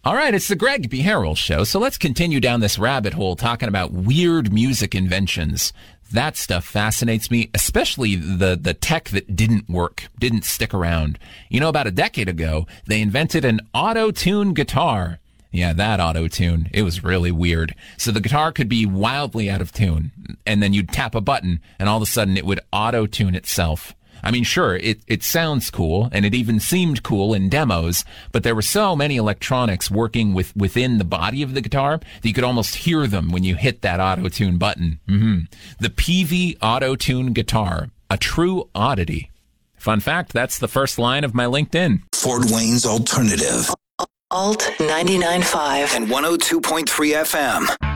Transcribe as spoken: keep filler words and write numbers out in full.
All right, it's the Greg B. Harrell Show, so let's continue down this rabbit hole talking about weird music inventions. That stuff fascinates me, especially the, the tech that didn't work, didn't stick around. You know, about a decade ago, they invented an auto-tune guitar. Yeah, that auto-tune. It was really weird. So the guitar could be wildly out of tune, and then you'd tap a button, and all of a sudden it would auto-tune itself. I mean, sure, it, it sounds cool, and it even seemed cool in demos, but there were so many electronics working with within the body of the guitar that you could almost hear them when you hit that auto-tune button. Mm-hmm. The Peavey auto-tune guitar, a true oddity. Fun fact, that's the first line of my LinkedIn. Fort Wayne's Alternative. Alt ninety-nine point five and one oh two point three F M.